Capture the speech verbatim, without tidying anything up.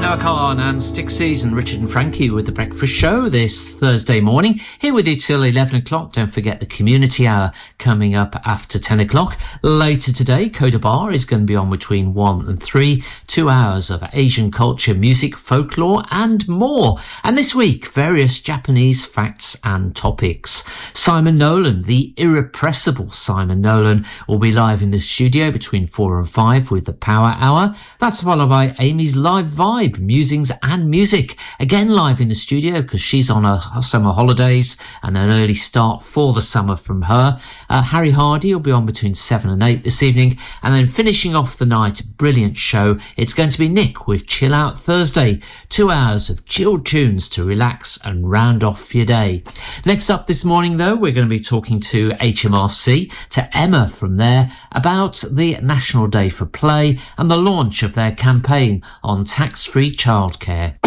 Noah Khan and Stixies and Richard and Frankie with The Breakfast Show this Thursday morning. Here with you till eleven o'clock. Don't forget the Community Hour coming up after ten o'clock. Later today, Coda Bar is going to be on between one and three. Two hours of Asian culture, music, folklore and more. And this week, various Japanese facts and topics. Simon Nolan, the irrepressible Simon Nolan, will be live in the studio between four and five with the Power Hour. That's followed by Amy's Live Vibe, Musings and Music, again live in the studio because she's on her summer holidays and an early start for the summer from her. Uh, Harry Hardy will be on between seven and eight this evening, and then finishing off the night, brilliant show, it's going to be Nick with Chill Out Thursday. Two hours of chilled tunes to relax and round off your day. Next up this morning though, we're going to be talking to H M R C, to Emma from there, about the National Day for Play and the launch of their campaign on tax-free childcare.